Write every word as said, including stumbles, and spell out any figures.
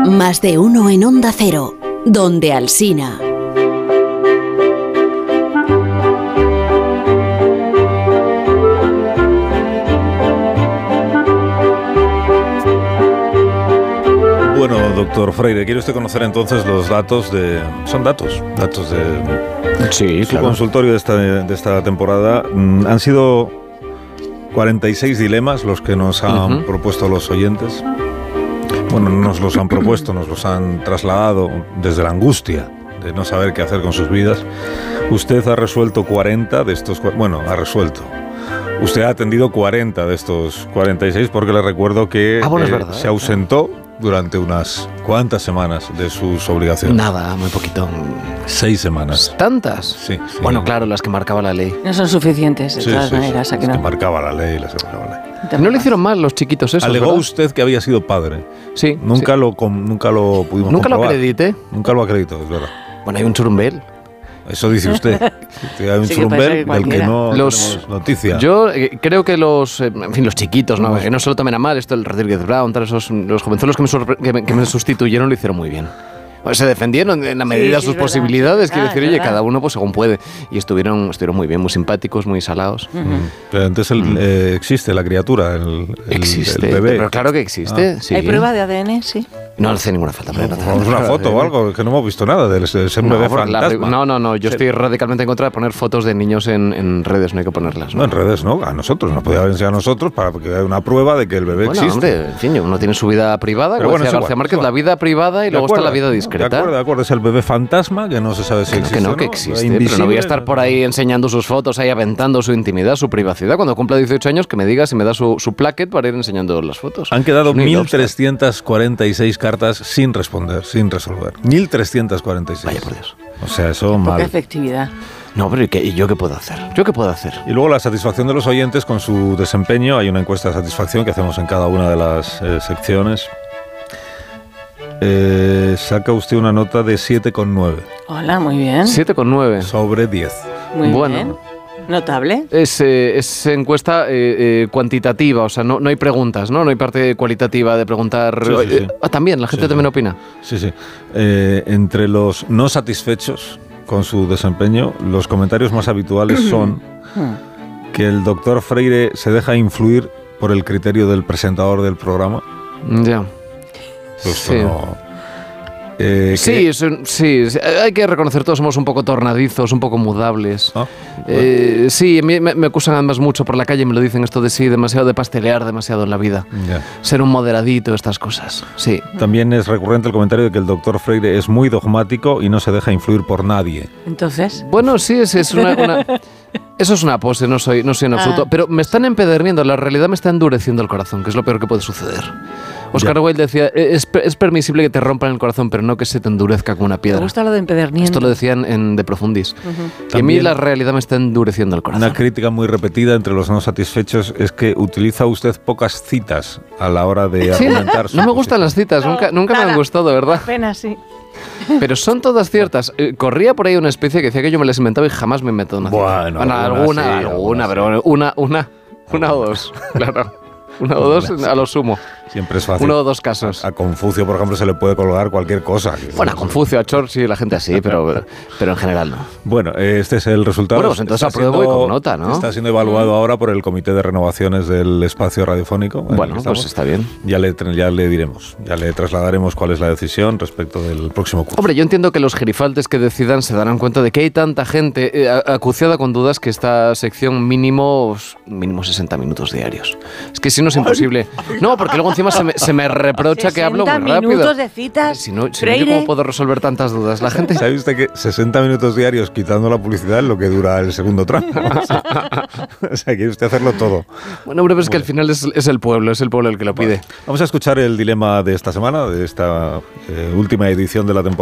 Más de uno en Onda Cero, donde Alsina. Bueno, doctor Freire, ¿quiere usted conocer entonces los datos de... Son datos, datos de... Sí, su claro. consultorio de esta, de esta temporada. Mm, han sido cuarenta y seis dilemas los que nos han uh-huh. propuesto los oyentes. Bueno, no nos los han propuesto, nos los han trasladado desde la angustia de no saber qué hacer con sus vidas. Usted ha resuelto cuarenta de estos... Bueno, ha resuelto. Usted ha atendido cuarenta de estos cuarenta y seis porque le recuerdo que ah, bueno, es eh, verdad, se ausentó durante unas cuantas semanas de sus obligaciones. Nada, muy poquito. Seis semanas. ¿Tantas? Sí. sí. Bueno, claro, las que marcaba la ley. No son suficientes, de sí, todas sí, maneras. Sí, ¿A que las no? que marcaba la ley, las que marcaba la ley. No le hicieron mal los chiquitos esos, Alegó ¿verdad? usted que había sido padre. Sí. Nunca, sí. Lo, com, nunca lo pudimos Nunca comprobar. lo acredité. Nunca lo acredito, es verdad. Bueno, hay un churumbel. Eso dice usted. Hay un sí, churumbel que del que no los, tenemos noticia. Yo eh, creo que los, eh, en fin, los chiquitos, ¿no? Que no se lo tomen a mal, esto el Rodríguez Brown, tal, esos, los jovenzuelos que me, sorpre- que, me, que me sustituyeron lo hicieron muy bien. Se defendieron en la medida de sí, sus sí, posibilidades, verdad, quiero decir, oye, verdad. cada uno pues según puede. Y estuvieron, estuvieron muy bien, muy simpáticos, muy salados. Uh-huh. Pero entonces el, Mm. eh, existe la criatura, el, el, Existe, el bebé. pero claro que existe. Ah. Sí. ¿Hay prueba de A D N? Sí. No hace ninguna falta. Pero no, Pongamos una foto o algo, que no hemos visto nada de ese un no, bebé por la- fantasma. no, no, no, yo estoy radicalmente en contra de poner fotos de niños en, en redes, no hay que ponerlas. No, ¿no? en redes no, a nosotros, nos podía haber enseñado a nosotros para que haya una prueba de que el bebé Bueno, existe. hombre, en fin, uno tiene su vida privada, Pero como bueno, decía es García igual, Márquez, es igual. la vida privada y De luego está acuerdo, la vida discreta. De acuerdo, de acuerdo, es el bebé fantasma que no se sabe si Que no, existe. que no, ¿no? que existe, Invisible, pero no voy a estar por ahí enseñando sus fotos, ahí aventando su intimidad, su privacidad. Cuando cumpla dieciocho años, que me diga si me da su, su plaquet para ir enseñando las fotos. Han quedado No hay mil trescientas cuarenta y seis cartas sin responder, sin resolver. mil trescientas cuarenta y seis. Vaya por Dios. O sea, eso Poca mal. efectividad. No, pero ¿y, qué, ¿y yo qué puedo hacer? ¿Yo qué puedo hacer? Y luego la satisfacción de los oyentes con su desempeño. Hay una encuesta de satisfacción que hacemos en cada una de las eh, secciones. Eh, saca usted una nota de siete coma nueve Hola, muy bien. siete coma nueve. sobre diez. Muy Bueno. bien. Notable. Es, eh, es encuesta eh, eh, cuantitativa, o sea, no, no hay preguntas, ¿no? No hay parte cualitativa de preguntar... Sí, sí, sí. Eh, ah, también, la gente Sí, también sí. opina. Sí, sí. Eh, entre los no satisfechos con su desempeño, los comentarios más habituales son que el doctor Freire se deja influir por el criterio del presentador del programa. Ya. Pues Sí. no, eh, Sí, que- eso- sí, sí, hay que reconocer, todos somos un poco tornadizos, un poco mudables. Ah, Eh, sí, a mí me, me acusan además mucho por la calle, me lo dicen esto de sí, demasiado de pastelear, demasiado en la vida. ya. Ser un moderadito, estas cosas. Sí. También es recurrente el comentario de que el doctor Freire es muy dogmático y no se deja influir por nadie. Entonces, Bueno, sí, es, es una, una- eso es una pose, no soy, no soy en absoluto. Ah. Pero me están empederniendo, la realidad me está endureciendo el corazón, que es lo peor que puede suceder. Oscar Ya. Wilde decía, es, es permisible que te rompan el corazón, pero no que se te endurezca como una ¿te piedra. gusta lo de empederniendo? Esto lo decían en De Profundis. Ujú. Y a mí También- la realidad me está endureciendo el corazón. Una crítica muy repetida entre los no satisfechos es que utiliza usted pocas citas a la hora de Sí, argumentar su no me gustan posición. las citas, No, nunca, nunca me han nada. gustado, ¿verdad? Apenas, sí. Pero son todas ciertas. Eh, corría por ahí una especie que decía que yo me las inventaba y jamás me he inventado una cita. Bueno, alguna alguna, sí, alguna, alguna pero una, una, una o dos, claro. Una o dos a lo sumo. Siempre es fácil. Uno o dos casos. A Confucio, por ejemplo, se le puede colgar cualquier cosa. Bueno, a Confucio, a Churchill, la gente así, pero, pero en general no. Bueno, eh, este es el resultado. Bueno, pues entonces Está apruebo y siendo- con nota, ¿no? Está siendo evaluado ahora por el Comité de Renovaciones del Espacio Radiofónico. en el Bueno, que pues estamos. está bien. Ya le, tra- ya le diremos, ya le trasladaremos cuál es la decisión respecto del próximo curso. Hombre, yo entiendo que los gerifaltes que decidan se darán cuenta de que hay tanta gente eh, a- acuciada con dudas que esta sección mínimo, mínimo sesenta minutos diarios. Es que si no es imposible. No, porque luego encima se me, se me reprocha que hablo muy sesenta rápido. minutos de citas. Si no, si no, ¿yo Freire. cómo puedo resolver tantas dudas? La gente... ¿Sabe usted que sesenta minutos diarios quitando la publicidad es lo que dura el segundo tramo? O sea, quiere usted hacerlo todo. Bueno, hombre, pero es que al final es, es el pueblo, es el pueblo el que lo pide. Vamos a escuchar el dilema de esta semana, de esta eh, última edición de la temporada.